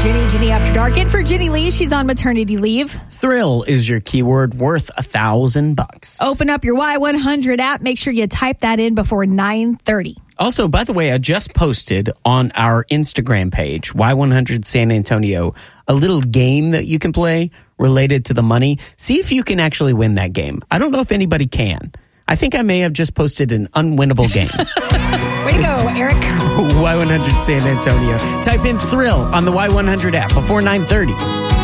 Ginny After Dark. And for Ginny Lee, she's on maternity leave. Thrill is your keyword, worth $1,000. Open up your Y100 app. Make sure you type that in before 9:30. Also, by the way, I just posted on our Instagram page, Y100 San Antonio, a little game that you can play related to the money. See if you can actually win that game. I don't know if anybody can. I think I may have just posted an unwinnable game. Way to go, Eric. Y100 San Antonio. Type in Thrill on the Y100 app before 9:30.